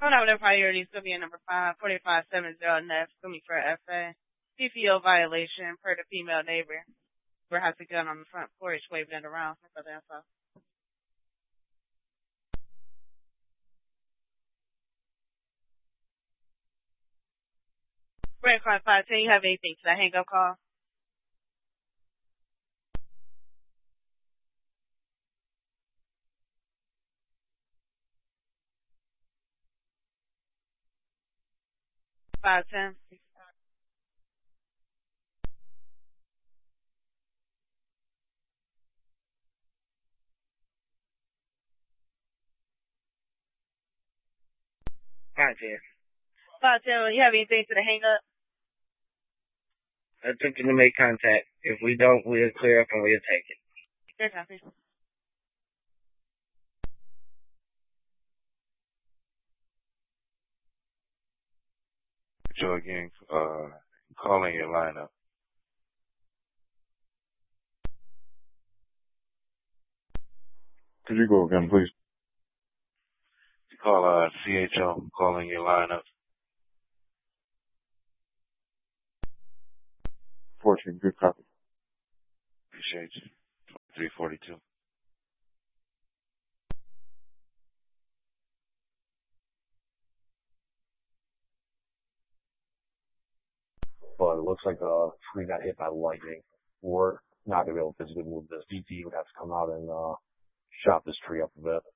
Phone number priority is going to be a number 4570 Neff. It's going to be for FA. PPO violation per the female neighbor. Who has a gun on the front porch waving it around for the info. Red card 510, you have anything to the hang up call? Five ten. Gotcha. 510, you have anything to the hang up? Attempting to make contact. If we don't, we'll clear up and we'll take it. Sure, copy. Joe again, calling your lineup. Could you go again, please? You call CHO, calling your lineup. 14, good copy. Appreciate you. 342. But it looks like a tree got hit by lightning. We're not going to be able to physically move this. DT would have to come out and chop this tree up a bit.